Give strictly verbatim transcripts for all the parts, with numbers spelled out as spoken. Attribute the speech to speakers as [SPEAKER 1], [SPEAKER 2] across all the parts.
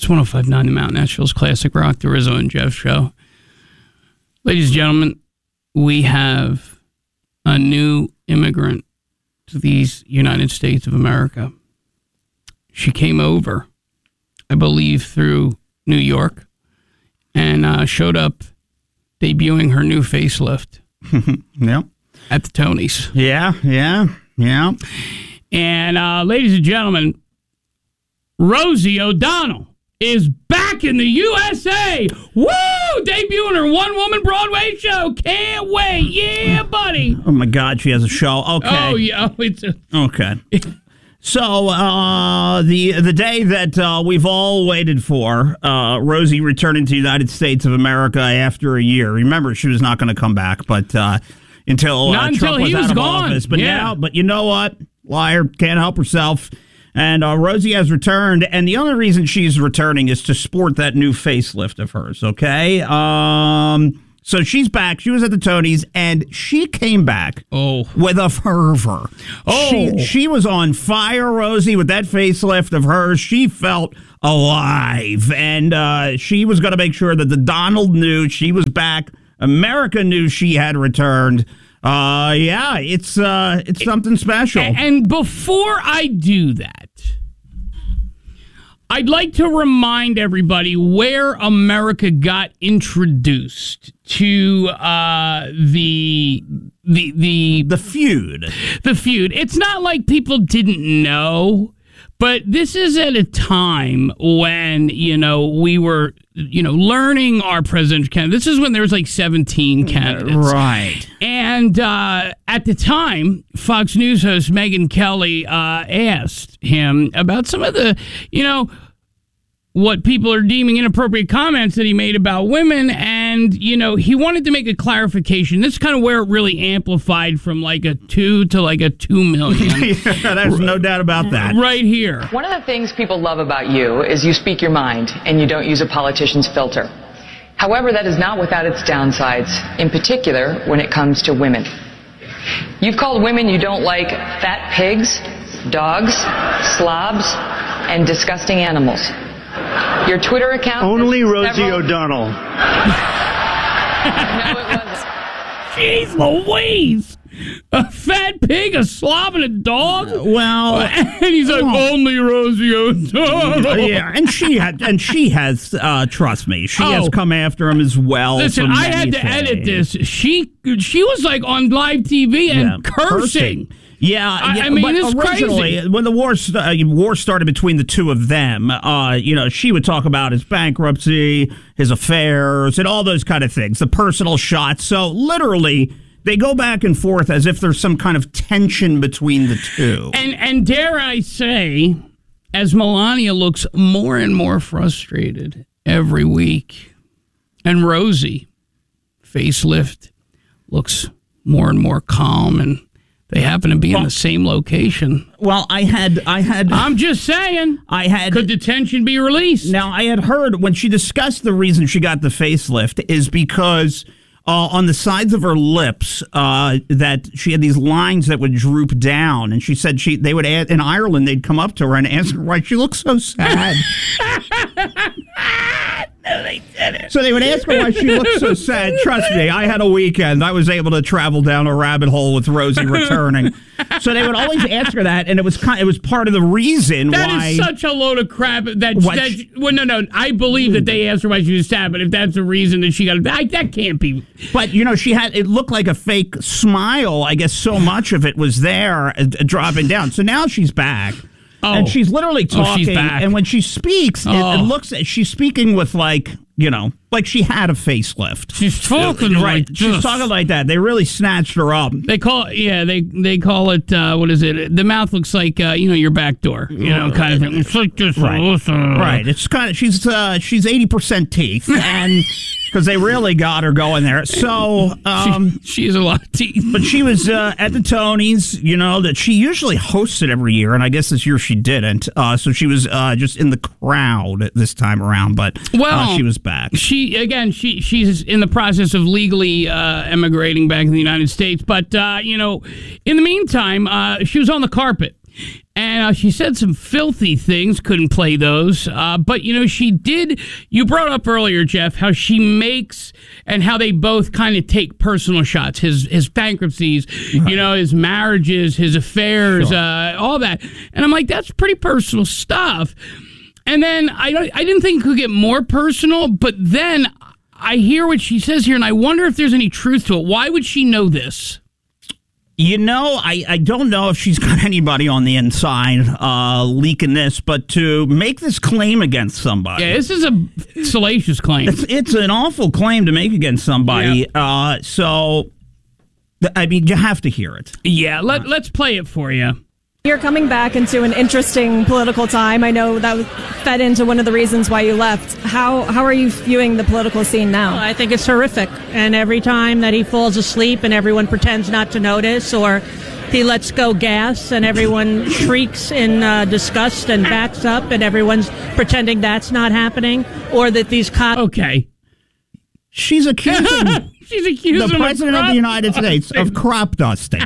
[SPEAKER 1] It's one oh five point nine The Mountain, Nashville's Classic Rock, the Rizzo and Jeff Show. Ladies and gentlemen, we have a new immigrant to these United States of America. She came over, I believe, through New York and uh, showed up debuting her new facelift.
[SPEAKER 2] Yep.
[SPEAKER 1] At the Tonys.
[SPEAKER 2] Yeah, yeah, yeah.
[SPEAKER 1] And uh, ladies and gentlemen, Rosie O'Donnell is back in the U S A. Woo! Debuting her one-woman Broadway show. Can't wait. Yeah, buddy.
[SPEAKER 2] Oh, my God, she has a show. Okay.
[SPEAKER 1] Oh, yeah. Oh, it's a-
[SPEAKER 2] okay. So, uh, the the day that uh, we've all waited for, uh, Rosie returning to the United States of America after a year. Remember, she was not going to come back, but uh, until, uh,
[SPEAKER 1] Not until
[SPEAKER 2] Trump was
[SPEAKER 1] he was
[SPEAKER 2] out of
[SPEAKER 1] gone.
[SPEAKER 2] office. But
[SPEAKER 1] Yeah.
[SPEAKER 2] now, but you know what? Liar, can't help herself. And uh, Rosie has returned, and the only reason she's returning is to sport that new facelift of hers, okay? Um, so she's back. She was at the Tonys, and she came back
[SPEAKER 1] Oh.
[SPEAKER 2] with a fervor.
[SPEAKER 1] Oh.
[SPEAKER 2] She, she was on fire, Rosie, with that facelift of hers. She felt alive, and uh, she was going to make sure that the Donald knew she was back. America knew she had returned. Uh, yeah, it's uh, it's something special.
[SPEAKER 1] And before I do that, I'd like to remind everybody where America got introduced to uh, the the the
[SPEAKER 2] The feud.
[SPEAKER 1] the feud. It's not like people didn't know, but this is at a time when, you know, we were, you know, learning our presidential candidates. This is when there was like seventeen candidates.
[SPEAKER 2] Right.
[SPEAKER 1] And uh, at the time, Fox News host Megyn Kelly uh, asked him about some of the, you know, what people are deeming inappropriate comments that he made about women. And, you know, he wanted to make a clarification. This is kind of where it really amplified from like a two to like a two million.
[SPEAKER 2] Yeah, there's no doubt about that.
[SPEAKER 1] Right here.
[SPEAKER 3] One of the things people love about you is you speak your mind and you don't use a politician's filter. However, that is not without its downsides, in particular when it comes to women. You've called women you don't like fat pigs, dogs, slobs, and disgusting animals. Your Twitter account...
[SPEAKER 4] Only Rosie
[SPEAKER 3] several-
[SPEAKER 4] O'Donnell.
[SPEAKER 3] No, it wasn't.
[SPEAKER 1] Jeez Louise. A fat pig, a slob, and a dog?
[SPEAKER 2] Well,
[SPEAKER 1] And he's like,
[SPEAKER 2] oh.
[SPEAKER 1] only Rosie O'Donnell.
[SPEAKER 2] yeah, and she had, and she has, uh, trust me, she
[SPEAKER 1] Oh.
[SPEAKER 2] has come after him as well.
[SPEAKER 1] Listen,
[SPEAKER 2] for
[SPEAKER 1] I
[SPEAKER 2] many
[SPEAKER 1] had to
[SPEAKER 2] things.
[SPEAKER 1] edit this. She she was like on live T V and
[SPEAKER 2] Yeah,
[SPEAKER 1] cursing.
[SPEAKER 2] Yeah,
[SPEAKER 1] I-
[SPEAKER 2] yeah,
[SPEAKER 1] I mean,
[SPEAKER 2] but
[SPEAKER 1] it's
[SPEAKER 2] originally,
[SPEAKER 1] crazy.
[SPEAKER 2] when the war st- uh, war started between the two of them, uh, you know, she would talk about his bankruptcy, his affairs, and all those kind of things, the personal shots. So literally, they go back and forth as if there's some kind of tension between the two.
[SPEAKER 1] And and dare I say, as Melania looks more and more frustrated every week, and Rosie, facelift, looks more and more calm, and they happen to be in
[SPEAKER 2] Well-
[SPEAKER 1] the same location.
[SPEAKER 2] Well, I had, I had,
[SPEAKER 1] I'm just saying,
[SPEAKER 2] I had.
[SPEAKER 1] could the tension be released?
[SPEAKER 2] Now, I had heard when she discussed the reason she got the facelift is because uh, on the sides of her lips uh, that she had these lines that would droop down, and she said she they would add, in Ireland they'd come up to her and ask her why she looks so sad.
[SPEAKER 1] No, they didn't.
[SPEAKER 2] So they would ask her why she looked so sad. Trust me, I had a weekend. I was able to travel down a rabbit hole with Rosie returning. So they would always ask her that, and it was kind, it was part of the reason
[SPEAKER 1] That
[SPEAKER 2] why.
[SPEAKER 1] is such a load of crap. That,
[SPEAKER 2] What
[SPEAKER 1] that
[SPEAKER 2] she-
[SPEAKER 1] well, no, no. I believe that they asked her why she was sad, but if that's the reason that she got, I, that can't be.
[SPEAKER 2] But, you know, she had, it looked like a fake smile. I guess so much of it was there uh, dropping down. So now she's back.
[SPEAKER 1] Oh.
[SPEAKER 2] And she's literally
[SPEAKER 1] Oh,
[SPEAKER 2] talking.
[SPEAKER 1] she's back.
[SPEAKER 2] And when she speaks, it,
[SPEAKER 1] Oh.
[SPEAKER 2] it looks, she's speaking with like, you know, like she had a facelift.
[SPEAKER 1] She's talking
[SPEAKER 2] Right.
[SPEAKER 1] like
[SPEAKER 2] She's
[SPEAKER 1] this.
[SPEAKER 2] talking like that. They really snatched her up.
[SPEAKER 1] They call it, yeah, they they call it, uh, what is it? The mouth looks like, uh, you know, your back door, you know, kind of thing. It's like this.
[SPEAKER 2] Right.
[SPEAKER 1] uh,
[SPEAKER 2] Right. It's kind of, she's, uh, she's eighty percent teeth. And because they really got her going there. So, um,
[SPEAKER 1] she, she has a lot of teeth.
[SPEAKER 2] but she was uh, at the Tonys, you know, that she usually hosts it every year, and I guess this year she didn't. Uh, so she was uh, just in the crowd this time around, but
[SPEAKER 1] Well,
[SPEAKER 2] uh, she was back.
[SPEAKER 1] She, again, she she's in the process of legally uh, emigrating back in the United States. But, uh, you know, in the meantime, uh, she was on the carpet. And uh, she said some filthy things, couldn't play those. Uh, but, you know, she did, you brought up earlier, Jeff, how she makes and how they both kind of take personal shots. His his bankruptcies, right. you know, his marriages, his affairs, sure. uh, all that. And I'm like, that's pretty personal stuff. And then I, I didn't think it could get more personal, but then I hear what she says here, and I wonder if there's any truth to it. Why would she know this?
[SPEAKER 2] You know, I, I don't know if she's got anybody on the inside uh, leaking this, but to make this claim against somebody.
[SPEAKER 1] Yeah, this is a salacious claim.
[SPEAKER 2] It's, it's an awful claim to make against somebody. Yeah. Uh, so, I mean, you have to hear it.
[SPEAKER 1] Yeah, let, let's play it for you.
[SPEAKER 4] You're coming back into an interesting political time. I know that fed into one of the reasons why you left. How how are you viewing the political scene now?
[SPEAKER 5] Well, I think it's horrific. And every time that he falls asleep and everyone pretends not to notice, or he lets go gas and everyone shrieks in uh, disgust and backs up and everyone's pretending that's not happening, or that these cops...
[SPEAKER 1] Okay.
[SPEAKER 2] She's accusing,
[SPEAKER 1] She's accusing
[SPEAKER 2] the President of the United States of crop dusting.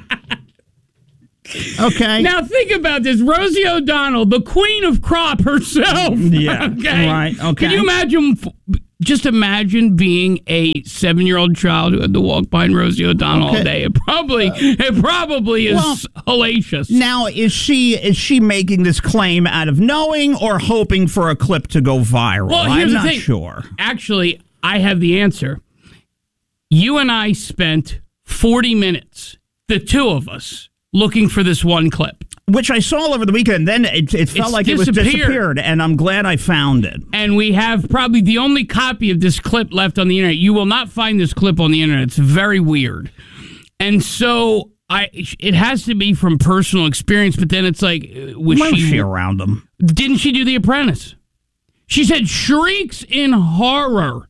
[SPEAKER 2] Okay.
[SPEAKER 1] Now think about this. Rosie O'Donnell, the queen of crop herself.
[SPEAKER 2] Yeah.
[SPEAKER 1] Okay.
[SPEAKER 2] Right. Okay.
[SPEAKER 1] Can you imagine, just imagine being a seven-year-old child who had to walk behind Rosie O'Donnell okay. all day. It probably, it probably is well, hellacious.
[SPEAKER 2] Now, is she is she making this claim out of knowing or hoping for a clip to go viral?
[SPEAKER 1] Well, here's
[SPEAKER 2] I'm
[SPEAKER 1] the
[SPEAKER 2] not
[SPEAKER 1] thing.
[SPEAKER 2] sure.
[SPEAKER 1] Actually, I have the answer. You and I spent forty minutes, the two of us, looking for this one clip.
[SPEAKER 2] Which I saw over the weekend. Then it, it felt
[SPEAKER 1] it's
[SPEAKER 2] like it was disappeared, and I'm glad I found it.
[SPEAKER 1] And we have probably the only copy of this clip left on the internet. You will not find this clip on the internet. It's very weird. And so I, it has to be from personal experience, but then it's like... Was
[SPEAKER 2] Why
[SPEAKER 1] she,
[SPEAKER 2] was she around him?
[SPEAKER 1] Didn't she do The Apprentice? She said shrieks in horror.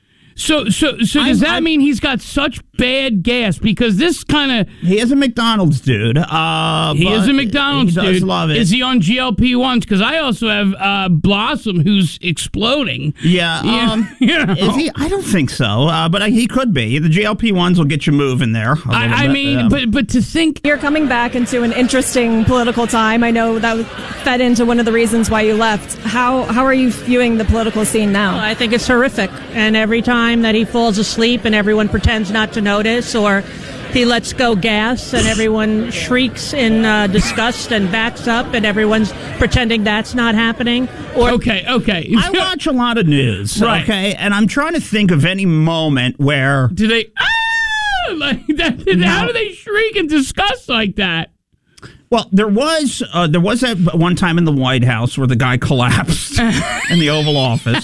[SPEAKER 1] So, so, so does
[SPEAKER 2] I'm,
[SPEAKER 1] that
[SPEAKER 2] I'm,
[SPEAKER 1] mean he's got such bad gas? Because this kind of
[SPEAKER 2] he is a McDonald's dude. Uh,
[SPEAKER 1] he is a McDonald's
[SPEAKER 2] he
[SPEAKER 1] dude.
[SPEAKER 2] Does love it.
[SPEAKER 1] Is he on G L P ones? Because I also have uh, Blossom, who's exploding.
[SPEAKER 2] Yeah,
[SPEAKER 1] yeah
[SPEAKER 2] um,
[SPEAKER 1] you know.
[SPEAKER 2] Is he? I don't think so. Uh, but I, he could be. The G L P ones will get you moving there.
[SPEAKER 1] I, I
[SPEAKER 2] bit,
[SPEAKER 1] mean,
[SPEAKER 2] um,
[SPEAKER 1] but but to think
[SPEAKER 4] you're coming back into an interesting political time. I know that fed into one of the reasons why you left. How how are you viewing the political scene now?
[SPEAKER 5] Well, I think it's horrific. And every time that he falls asleep and everyone pretends not to notice, or he lets go gas and everyone shrieks in uh, disgust and backs up and everyone's pretending that's not happening. Or
[SPEAKER 1] okay, okay.
[SPEAKER 2] I watch a lot of news,
[SPEAKER 1] right.
[SPEAKER 2] okay, and I'm trying to think of any moment where
[SPEAKER 1] do they ah like that?
[SPEAKER 2] No.
[SPEAKER 1] How do they shriek in disgust like that?
[SPEAKER 2] Well, there was uh, there was that one time in the White House where the guy collapsed in the Oval Office.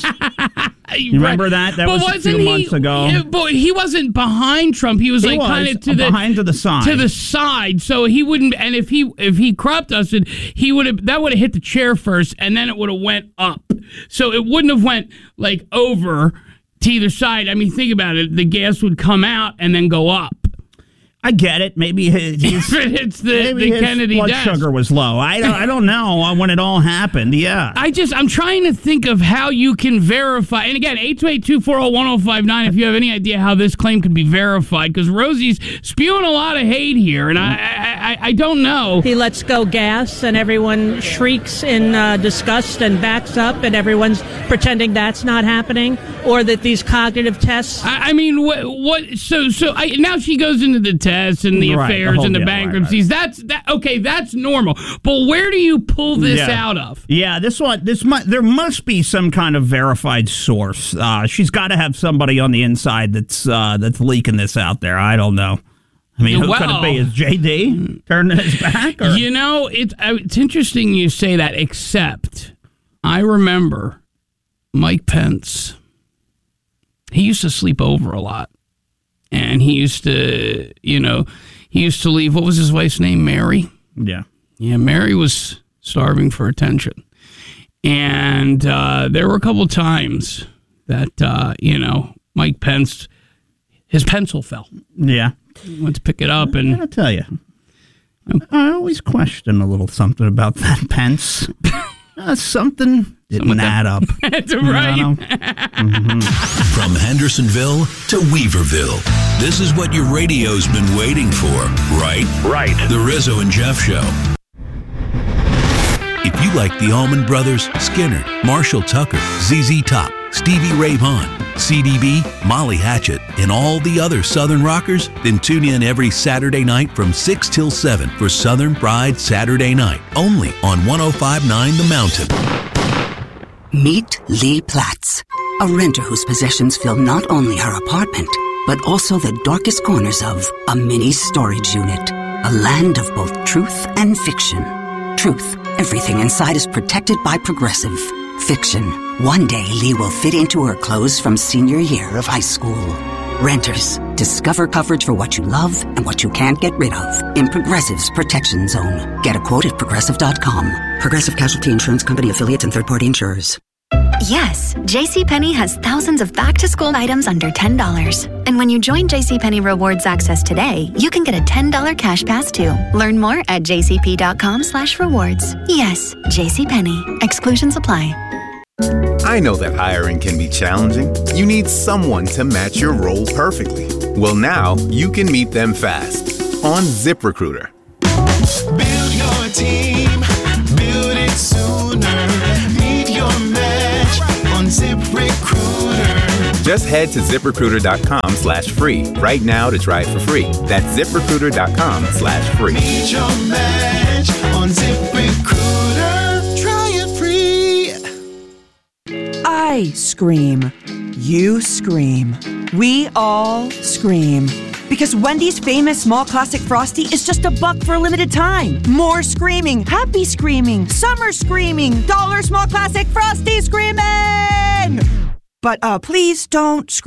[SPEAKER 2] You remember that? That
[SPEAKER 1] but
[SPEAKER 2] was a few
[SPEAKER 1] he,
[SPEAKER 2] months ago.
[SPEAKER 1] Yeah, but he wasn't behind Trump. He was
[SPEAKER 2] he
[SPEAKER 1] like kind of to the
[SPEAKER 2] behind to the side.
[SPEAKER 1] To the side. So he wouldn't. And if he if he crop dusted, he would have that would have hit the chair first, and then it would have went up. So it wouldn't have went like over to either side. I mean, think about it. The gas would come out and then go up.
[SPEAKER 2] I get it. Maybe his, his
[SPEAKER 1] it's the,
[SPEAKER 2] maybe
[SPEAKER 1] the
[SPEAKER 2] his
[SPEAKER 1] Kennedy
[SPEAKER 2] blood
[SPEAKER 1] death.
[SPEAKER 2] sugar was low. I don't, I don't know when it all happened. Yeah.
[SPEAKER 1] I just, I'm trying to think of how you can verify. And again, eight two eight, two four zero, one zero five nine if you have any idea how this claim can be verified, because Rosie's spewing a lot of hate here, and I, I, I don't know.
[SPEAKER 5] He lets go gas and everyone shrieks in uh, disgust and backs up and everyone's pretending that's not happening, or that these cognitive tests.
[SPEAKER 1] I, I mean, what, what, so, so I, now she goes into the tests and the
[SPEAKER 2] right,
[SPEAKER 1] affairs
[SPEAKER 2] the
[SPEAKER 1] and the
[SPEAKER 2] deal,
[SPEAKER 1] bankruptcies.
[SPEAKER 2] Right, right.
[SPEAKER 1] That's that. Okay, that's normal. But where do you pull this
[SPEAKER 2] yeah.
[SPEAKER 1] out of?
[SPEAKER 2] Yeah, this one, this mu- there must be some kind of verified source. Uh, she's got to have somebody on the inside that's uh, that's leaking this out there. I don't know. I mean, who
[SPEAKER 1] well,
[SPEAKER 2] could it be? Is J D turning his back? Or?
[SPEAKER 1] You know, it's it's interesting you say that. Except, I remember Mike Pence. He used to sleep over a lot. And he used to, you know, he used to leave. What was his wife's name? Mary?
[SPEAKER 2] Yeah.
[SPEAKER 1] Yeah, Mary was starving for attention. And uh, there were a couple times that, uh, you know, Mike Pence, his pencil fell.
[SPEAKER 2] Yeah.
[SPEAKER 1] He went to pick it up. And
[SPEAKER 2] I gotta tell you, I always question a little something about that Pence. Uh, something didn't add up.
[SPEAKER 1] That's right.
[SPEAKER 2] Mm-hmm.
[SPEAKER 6] From Hendersonville to Weaverville, this is what your radio's been waiting for, right?
[SPEAKER 7] Right.
[SPEAKER 6] The Rizzo and Jeff Show. If you like the Allman Brothers, Skinner, Marshall Tucker, Z Z Top, Stevie Ray Vaughan, C D B, Molly Hatchet, and all the other Southern rockers, then tune in every Saturday night from six till seven for Southern Pride Saturday Night, only on one oh five point nine The Mountain.
[SPEAKER 7] Meet Lee Platts, a renter whose possessions fill not only her apartment, but also the darkest corners of a mini storage unit. A land of both truth and fiction. Truth, everything inside is protected by Progressive. Fiction, one day Lee will fit into her clothes from senior year of high school. Renters, discover coverage for what you love and what you can't get rid of in Progressive's Protection Zone. Get a quote at Progressive dot com. Progressive Casualty Insurance Company affiliates and third-party insurers.
[SPEAKER 8] Yes, JCPenney has thousands of back-to-school items under ten dollars. And when you join JCPenney Rewards Access today, you can get a ten dollars cash pass too. Learn more at jcp.com slash rewards. Yes, JCPenney. Exclusions apply.
[SPEAKER 9] I know that hiring can be challenging. You need someone to match your role perfectly. Well, now you can meet them fast on ZipRecruiter.
[SPEAKER 10] Build your team, build it sooner. Meet your match on ZipRecruiter.
[SPEAKER 9] Just head to ZipRecruiter.com slash free right now to try it for free. That's ZipRecruiter.com slash free.
[SPEAKER 10] Meet your match on ZipRecruiter. Try it free.
[SPEAKER 11] I scream. You scream. We all scream. Because Wendy's famous small classic Frosty is just a buck for a limited time. More screaming, happy screaming, summer screaming, dollar small classic Frosty screaming! But uh, please don't scream.